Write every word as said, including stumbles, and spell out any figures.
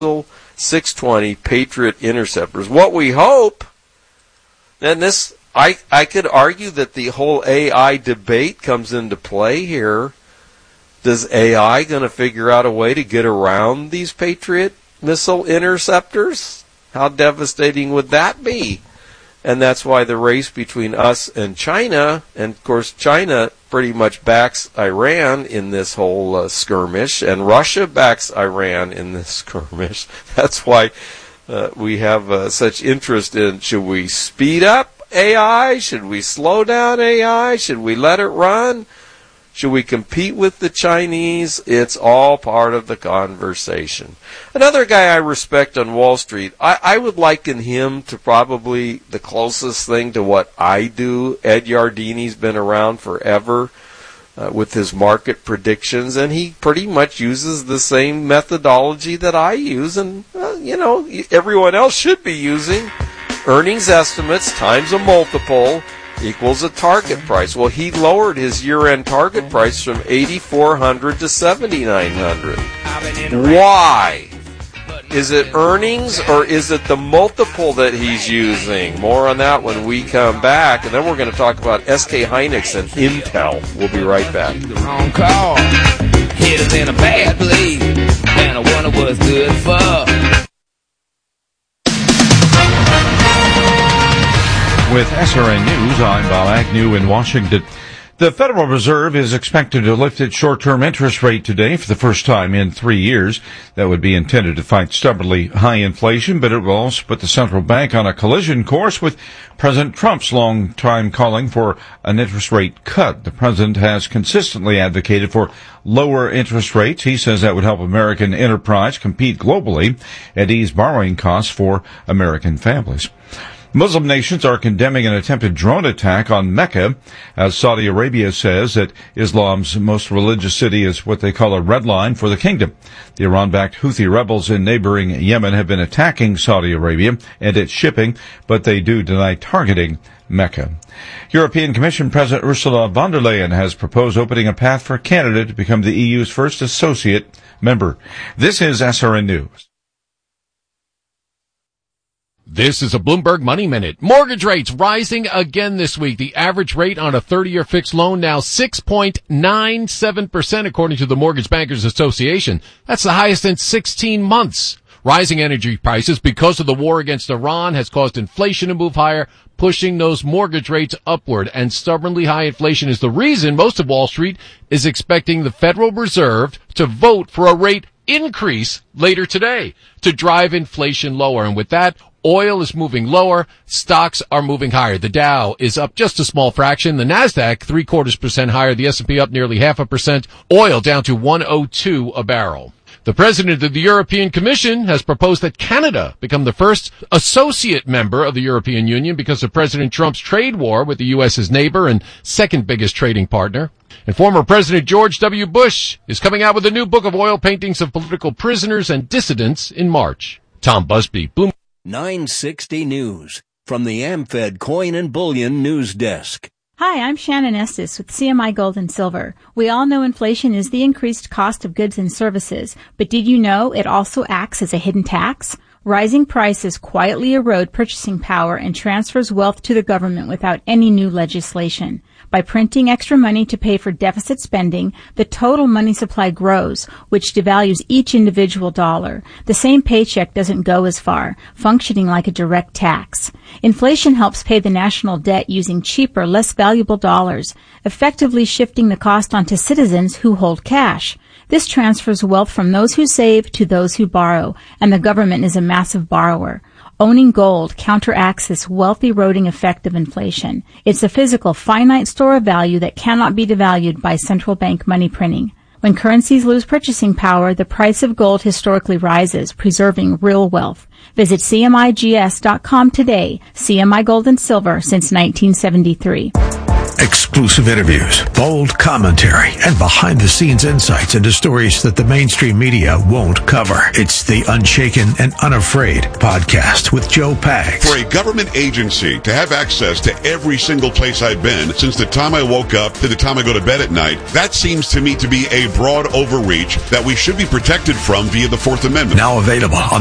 six twenty Patriot interceptors. What we hope, and this, I, I could argue that the whole A I debate comes into play here. Does A I going to figure out a way to get around these Patriot missile interceptors? How devastating would that be? And that's why the race between us and China, and of course China pretty much backs Iran in this whole uh, skirmish, and Russia backs Iran in this skirmish. That's why uh, we have uh, such interest in, should we speed up A I? Should we slow down A I? Should we let it run? Should we compete with the Chinese? It's all part of the conversation. Another guy I respect on Wall Street, I, I would liken him to probably the closest thing to what I do. Ed Yardeni's been around forever uh, with his market predictions, and he pretty much uses the same methodology that I use, and, uh, you know, everyone else should be using. Earnings estimates times a multiple equals a target price. Well, he lowered his year-end target price from eighty-four hundred to seventy-nine hundred. Why? Is it earnings or is it the multiple that he's using? More on that when we come back. And then we're going to talk about S K Hynix and Intel. We'll be right back. The wrong call. Hit us in a bad place. And I wonder what's good for. With S R N News, I'm Bob Agnew in Washington. The Federal Reserve is expected to lift its short-term interest rate today for the first time in three years. That would be intended to fight stubbornly high inflation, but it will also put the central bank on a collision course with President Trump's long time calling for an interest rate cut. The president has consistently advocated for lower interest rates. He says that would help American enterprise compete globally and ease borrowing costs for American families. Muslim nations are condemning an attempted drone attack on Mecca, as Saudi Arabia says that Islam's most religious city is what they call a red line for the kingdom. The Iran-backed Houthi rebels in neighboring Yemen have been attacking Saudi Arabia and its shipping, but they do deny targeting Mecca. European Commission President Ursula von der Leyen has proposed opening a path for Canada to become the E U's first associate member. This is S R N News. This is a Bloomberg Money Minute. Mortgage rates rising again this week. The average rate on a thirty-year fixed loan now six point nine seven percent according to the Mortgage Bankers Association. That's the highest in sixteen months. Rising energy prices because of the war against Iran has caused inflation to move higher, pushing those mortgage rates upward. And stubbornly high inflation is the reason most of Wall Street is expecting the Federal Reserve to vote for a rate increase later today to drive inflation lower. And with that, oil is moving lower. Stocks are moving higher. The Dow is up just a small fraction. The Nasdaq, three quarters percent higher. The S and P up nearly half a percent. Oil down to one oh two a barrel. The president of the European Commission has proposed that Canada become the first associate member of the European Union because of President Trump's trade war with the U S, his neighbor and second biggest trading partner. And former President George W. Bush is coming out with a new book of oil paintings of political prisoners and dissidents in March. Tom Busby, Bloomberg. nine sixty News from the AmFed Coin and Bullion News Desk. Hi, I'm Shannon Estes with C M I Gold and Silver. We all know inflation is the increased cost of goods and services, but did you know it also acts as a hidden tax? Rising prices quietly erode purchasing power and transfers wealth to the government without any new legislation. By printing extra money to pay for deficit spending, the total money supply grows, which devalues each individual dollar. The same paycheck doesn't go as far, functioning like a direct tax. Inflation helps pay the national debt using cheaper, less valuable dollars, effectively shifting the cost onto citizens who hold cash. This transfers wealth from those who save to those who borrow, and the government is a massive borrower. Owning gold counteracts this wealth-eroding effect of inflation. It's a physical, finite store of value that cannot be devalued by central bank money printing. When currencies lose purchasing power, the price of gold historically rises, preserving real wealth. Visit C M I G S dot com today. C M I Gold and Silver since nineteen seventy-three. Exclusive interviews, bold commentary, and behind-the-scenes insights into stories that the mainstream media won't cover. It's the Unshaken and Unafraid podcast with Joe Pags. For a government agency to have access to every single place I've been since the time I woke up to the time I go to bed at night, that seems to me to be a broad overreach that we should be protected from via the Fourth Amendment. Now available on